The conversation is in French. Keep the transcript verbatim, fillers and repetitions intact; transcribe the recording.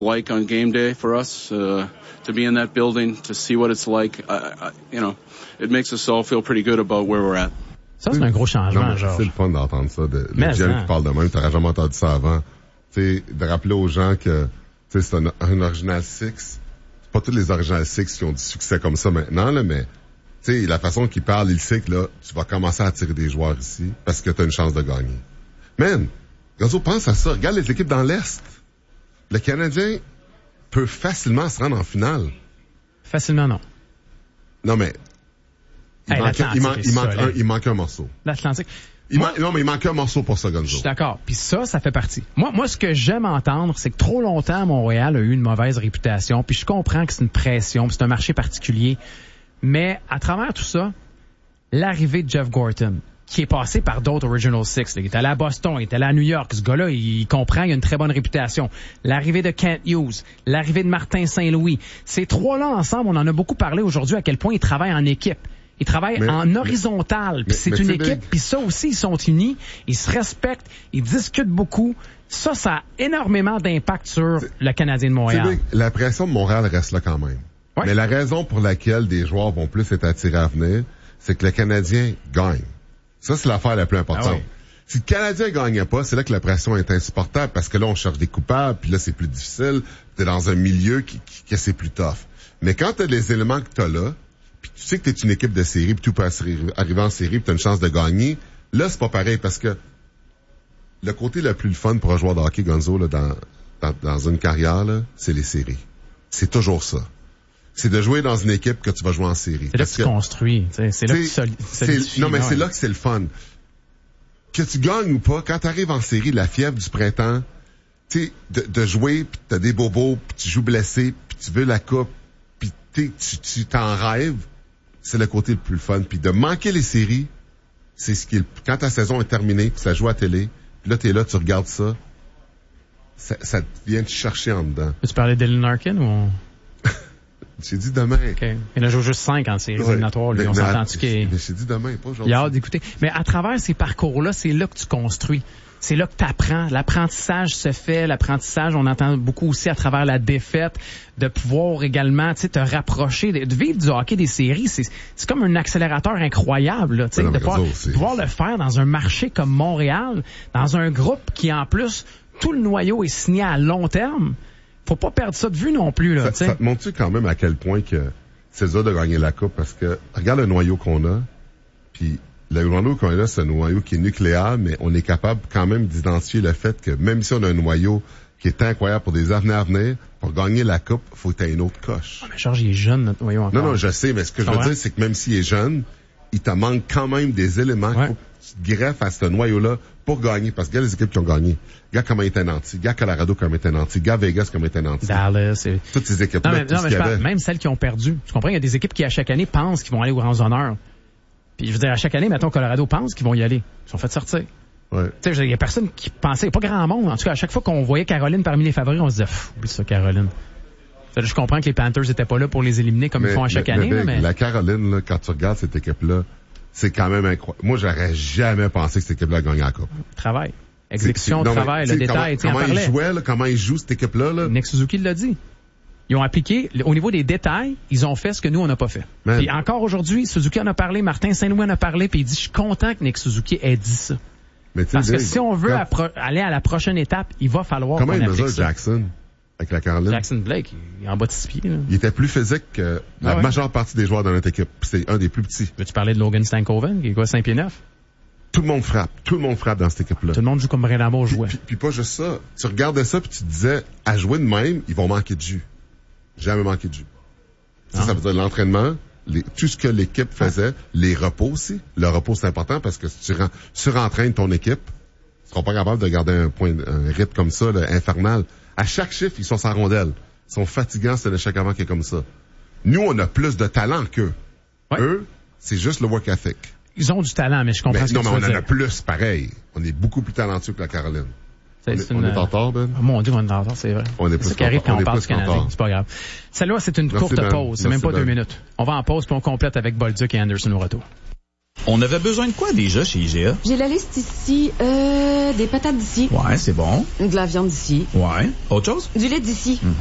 like on game day for us uh, to be in that building, to see what it's like. I, I, you know, it makes us all feel pretty good about where we're at. Ça, c'est un gros changement, genre. C'est le fun d'entendre ça. De, le G M qui parle de même, t'aurais jamais entendu ça avant. Tu sais, de rappeler aux gens que, tu sais, c'est un, un Original Six. C'est pas tous les Original Six qui ont du succès comme ça maintenant, là, mais, tu sais, la façon qu'il parle, il sait que là, tu vas commencer à attirer des joueurs ici parce que t'as une chance de gagner. Man, Gazzo, pense à ça. Regarde les équipes dans l'Est. Le Canadien peut facilement se rendre en finale. Facilement, non. Non, mais, il, hey, manque, il, man, il, manque un, il manque un morceau. L'Atlantique. Il moi, man, non, mais il manque un morceau pour ça, Gonzo. Je suis d'accord. Puis ça, ça fait partie. Moi, moi, ce que j'aime entendre, c'est que trop longtemps, Montréal a eu une mauvaise réputation. Puis je comprends que c'est une pression, puis c'est un marché particulier. Mais à travers tout ça, l'arrivée de Jeff Gorton, qui est passé par d'autres Original Six. Là. Il est allé à Boston, il est allé à New York. Ce gars-là, il comprend, il a une très bonne réputation. L'arrivée de Kent Hughes, l'arrivée de Martin Saint-Louis. Ces trois-là ensemble, on en a beaucoup parlé aujourd'hui à quel point ils travaillent en équipe. Ils travaillent mais, en horizontal, puis c'est une équipe, puis ça aussi, ils sont unis, ils se respectent, ils discutent beaucoup. Ça, ça a énormément d'impact sur le Canadien de Montréal. Big, la pression de Montréal reste là quand même. Ouais. Mais la raison pour laquelle des joueurs vont plus être attirés à venir, c'est que le Canadien gagne. Ça, c'est l'affaire la plus importante. Ah oui. Si le Canadien gagnait pas, c'est là que la pression est insupportable, parce que là, on cherche des coupables, puis là, c'est plus difficile. T'es dans un milieu qui, qui, que c'est plus tough. Mais quand t'as les éléments que t'as là, puis tu sais que t'es une équipe de série, puis tout peut arriver en série, puis t'as une chance de gagner, là, c'est pas pareil, parce que le côté le plus fun pour un joueur de hockey, Gonzo, là, dans, dans, dans une carrière, là, c'est les séries. C'est toujours ça. C'est de jouer dans une équipe que tu vas jouer en série. C'est là que tu construis. C'est là que tu solidifies. Non, mais c'est là que c'est le fun. Que tu gagnes ou pas, quand tu arrives en série, la fièvre du printemps, tu sais, de, de jouer, puis t'as des bobos, puis tu joues blessé, puis tu veux la coupe, puis tu tu t'en rêves, c'est le côté le plus fun. Puis de manquer les séries, c'est ce qui est... Quand ta saison est terminée, puis ça joue à télé, puis là, t'es là, tu regardes ça, ça, ça vient te chercher en dedans. Tu parlais d'Ellen Larkin ou... J'ai dit demain. Okay. Il en a joué juste cinq en séries éliminatoires. Lui, on s'entend-tu qu'il... Mais j'ai dit demain, pas aujourd'hui. Il a hâte d'écouter. Mais à travers ces parcours-là, c'est là que tu construis. C'est là que tu apprends. L'apprentissage se fait. L'apprentissage, on entend beaucoup aussi à travers la défaite, de pouvoir également, tu sais, te rapprocher, de, de vivre du hockey des séries. C'est, c'est comme un accélérateur incroyable, là, tu sais, de pouvoir, pouvoir le faire dans un marché comme Montréal, dans un groupe qui, en plus, tout le noyau est signé à long terme. Faut pas perdre ça de vue non plus, là, ça, tu sais. Ça te montre-tu quand même à quel point que c'est dur de gagner la coupe, parce que regarde le noyau qu'on a, puis le noyau qu'on a là, c'est un noyau qui est nucléaire, mais on est capable quand même d'identifier le fait que même si on a un noyau qui est incroyable pour des années à venir, pour gagner la coupe, faut que tu aies une autre coche. Ah, mais Georges, il est jeune, notre noyau encore. Non, non, je sais, mais ce que je veux ah ouais? dire, c'est que même s'il est jeune, il te manque quand même des éléments ouais. qu'il faut que tu te greffes à ce noyau-là pour gagner, parce que regarde les équipes qui ont gagné. Regarde comment ils étaient nantis. Regarde Colorado comment ils étaient nantis. Regarde Vegas comment ils étaient nantis. Dallas. Et... Toutes ces équipes-là. Non, mais, non, mais je parle, même celles qui ont perdu. Tu comprends? Il y a des équipes qui, à chaque année, pensent qu'ils vont aller aux grands honneurs. Puis, je veux dire, à chaque année, mettons, Colorado pense qu'ils vont y aller. Ils sont fait sortir. Ouais. Tu sais, il y a personne qui pensait, pas grand monde. En tout cas, à chaque fois qu'on voyait Caroline parmi les favoris, on se disait, oublie ça, Caroline. Je comprends que les Panthers étaient pas là pour les éliminer comme mais, ils font à chaque mais, année. Mais, là, mais... La Caroline, là, quand tu regardes cette équipe-là, c'est quand même incroyable. Moi, j'aurais jamais pensé que cette équipe-là gagnait la coupe. Travail. Exécution, non, travail, le détail. Comment, comment ils jouaient, là, comment ils jouent cette équipe-là. Là. Nick Suzuki l'a dit. Ils ont appliqué, au niveau des détails, ils ont fait ce que nous, on n'a pas fait. Man. Puis encore aujourd'hui, Suzuki en a parlé, Martin Saint-Louis en a parlé, puis il dit, je suis content que Nick Suzuki ait dit ça. Mais Parce que si on veut quand... appro- aller à la prochaine étape, il va falloir comment qu'on il mesure ça. Jackson avec la Caroline? Jackson Blake, il est en bas de six pieds. Là. Il était plus physique que la ah ouais. majeure partie des joueurs de notre équipe. C'est un des plus petits. Veux-tu parler de Logan Stankoven, qui est quoi, cinq pieds neuf? Tout le monde frappe. Tout le monde frappe dans cette équipe-là. Tout le monde joue comme Brenamo jouait. Puis, puis, puis pas juste ça. Tu regardais ça puis tu te disais, à jouer de même, ils vont manquer de jus. Jamais manquer de jus. Ah. Ça, ça veut dire l'entraînement, les, tout ce que l'équipe faisait, ah. les repos aussi. Le repos, c'est important parce que si tu surentraînes ton équipe, ils seront pas capables de garder un point, un rythme comme ça, là, infernal. À chaque chiffre, ils sont sans rondelle. Ils sont fatigants, c'est l'échec avant qui est comme ça. Nous, on a plus de talent qu'eux. Ouais. Eux, c'est juste le work ethic. Ils ont du talent, mais je comprends mais, ce non, que tu veux dire. Non, mais on en a plus, pareil. On est beaucoup plus talentueux que la Caroline. C'est, on, c'est est, une... on est en retard, Ben? Oh, mon Dieu, on est en retard, c'est vrai. On est c'est plus ça qui arrive quand on, on parle du Canadien. C'est pas grave. Celle-là, c'est une Merci courte ben. pause. C'est Merci même pas ben. deux minutes. On va en pause puis on complète avec Bolduc et Anderson au retour. On avait besoin de quoi déjà chez I G A? J'ai la liste ici. Euh, des patates d'ici. Ouais, c'est bon. De la viande d'ici. Ouais. Autre chose? Du lait d'ici. Mm-hmm.